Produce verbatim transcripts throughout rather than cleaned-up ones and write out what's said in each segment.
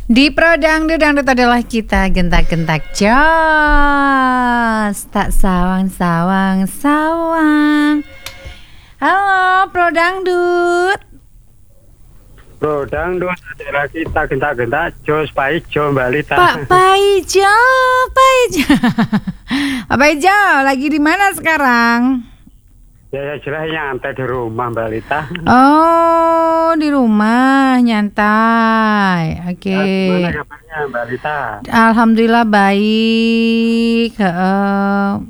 Di Pro Dangdut, dangdut adalah kita, gentak-gentak jos, tak sawang-sawang sawang. Halo Pro Dangdut. Pro Dangdut adalah kita, gentak-gentak jos, Pak Ijo, Mbak Lita. Pak Paijo, Pak Ijo. Pak Paijo, lagi di mana sekarang? Ya, ya jelas nyantai di rumah, Mbak Lita. Oh, di rumah nyantai. Oke. Okay. Gimana kabarnya, Mbak Lita? Alhamdulillah baik. Uh,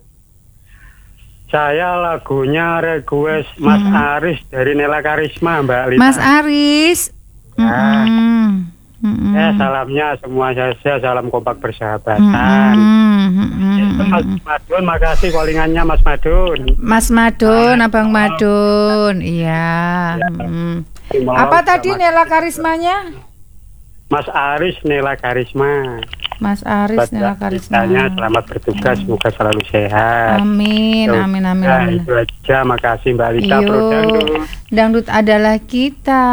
Saya lagunya request Mas hmm. Aris dari Nela Karisma, Mbak Lita. Mas Aris. Nah, mm-mm. Mm-mm. Ya, salamnya semua saya salam kompak persahabatan. Mm-mm. Ya, Mas Madun, makasih callingannya Mas Madun. Mas Madun, ah, Abang Madun, iya. Ya. Mm. Apa tadi Nela Karismanya? Mas Aris Nela Karisma. Mas Aris Nela Karisma. Selamat bertugas, semoga selalu sehat. Amin, so, amin, amin, nah, amin. Itu aja, makasih Mbak Lita. Yo, Pro Dangdut. Dangdut adalah kita.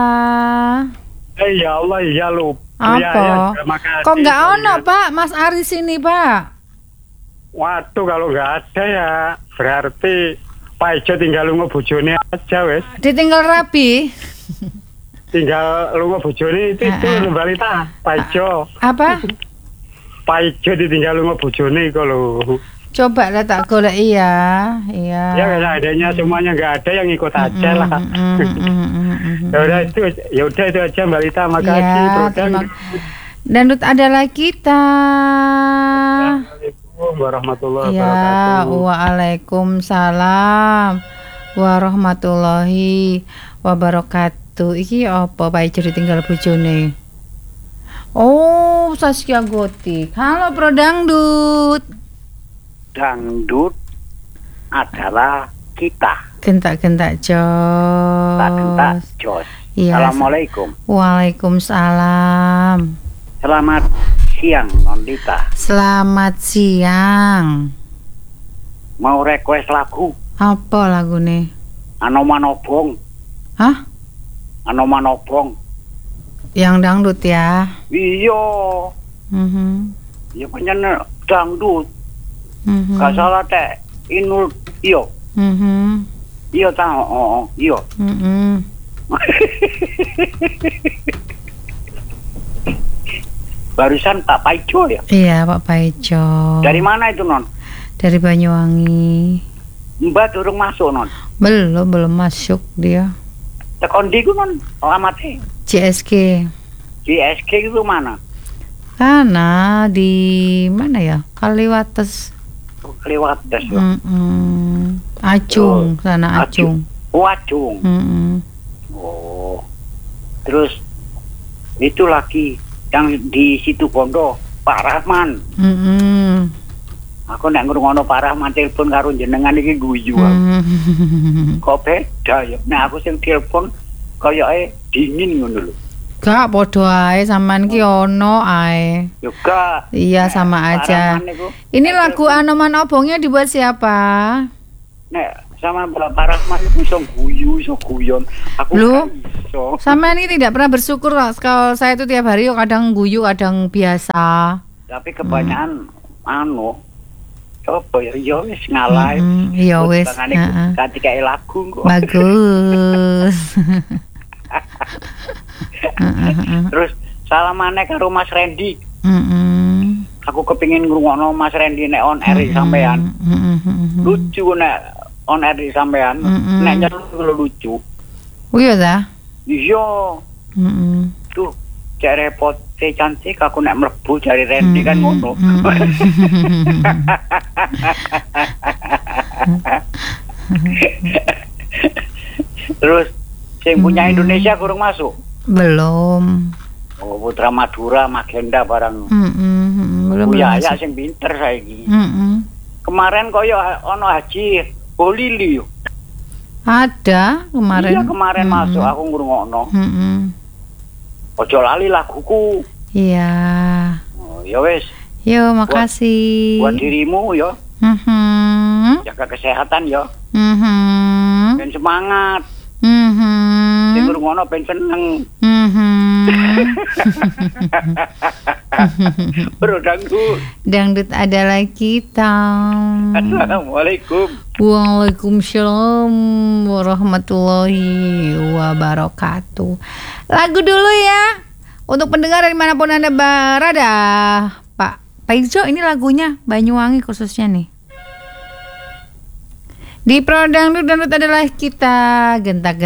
Eh ya Allah, ya lupa. Apa? Ya, ya, makasih, kok nggak ono Pak, Mas Aris ini Pak? Waduh, kalau nggak ada ya berarti Pak Ijo tinggal lunga bojone aja wes. Ditinggal rapi. Tinggal lunga bojone itu itu Mbak Lita, Pak Ijo. Apa? Pak Ijo ditinggal lunga bojone iku lho. Coba lah tak golek iya, iya. Ya kalau adanya semuanya nggak ada yang ikut aja lah. Ya udah itu, ya udah itu aja Mbak Lita, makasih. Ya, terima... Dangdut adalah kita. Assalamualaikum warahmatullahi ya, wabarakatuh. Waalaikumsalam warahmatullahi wabarakatuh. Iki apa Pak Ijo ditinggal bojone? Oh, Saskia Gotik. Halo Pro Dangdut. Dangdut adalah kita. Gentak-gentak jos. Gentak jos. Iya. Assalamualaikum. Waalaikumsalam. Selamat siang, Nondita. Selamat siang. Mau request lagu? Apa lagu nih? Anomanobong. Hah? Anomanobong. Yang dangdut ya? Iya. Mm-hmm. Iya penyanyi dangdut. Mm-hmm. Gak salah teh. Inul iyo. Mm-hmm. Iya tahu. Oh, oh, iya. Mm-hmm. Barusan Pak Paijo ya? Iya Pak Paijo. Dari mana itu Non? Dari Banyuwangi. Mbak durung masuk Non? Belum, belum masuk dia. Tekondi ku Non? Alamatnya? C S G. C S G itu mana? Karena di mana ya? Kaliwates. Kaliwates ya. Mm-mm. Acung, oh, sana Acung. Oh, Acung. Mm-mm. Oh. Terus itu lagi yang di situ Bondo, Pak Rahman. Mm-mm. Aku nek ngrungokno Pak Rahman telepon karo jenengan iki guyu. Mm-hmm. Kok beda ya? Nek aku sing telepon koyoke dingin ngono lho. Gak podo ae sampean ki ono ae. Juga. Iya sama nek, aja. Ini nek lagu Anoman Obongnya dibuat siapa? Nek sama Pak Rahman itu iso guyu, iso guyon. Aku Loh, iso. Sampean ini tidak pernah bersyukur kalau saya itu tiap hari kadang guyu, kadang biasa. Tapi kebanyakan hmm. anu coba ya ya wis ngalai. Mm-hmm. Ya wis. Heeh. Ganti kayak lagu kok. Bagus. Terus salamane karo Mas Randy. Mm-hmm. Aku kepingin ngrungokno Mas Randy nek on air mm-hmm. sampean. Mm-hmm. Lucu nek on air sampean. Mm-hmm. Nek nyeluk lucu. Oh iya ta? Iya. Mm-hmm. Tuh, cek repot cek cantik aku nek mlebu cari Randy mm-hmm. kan ngono. Terus sing punya mm-hmm. Indonesia kurang masuk? Belum. Oh, Putra Madura, Magenda barang. Mm-hmm. Belum. Ya ya sing pinter saiki. Mm-hmm. Kemarin koyo ono Haji Bolili yo. Ada kemarin. Iya kemarin mm-hmm. masuk aku ngrungokno. Mm-hmm. Ojo lali laguku. Iya. Oh, ya wis. Yo, makasih. Buat, buat dirimu yo. Mm-hmm. Jaga kesehatan yo. Mm-hmm. Ben semangat. Mhm. Sing ngrungokno ben seneng. Mhm. Bro dangdut. Dangdut adalah kita. Assalamualaikum. Waalaikumsalam warahmatullahi wabarakatuh. Lagu dulu ya untuk pendengar dimanapun Anda berada. Pak Pak Ijo, ini lagunya Banyuwangi khususnya nih. Di Pro Dangdut, dangdut adalah kita, gentak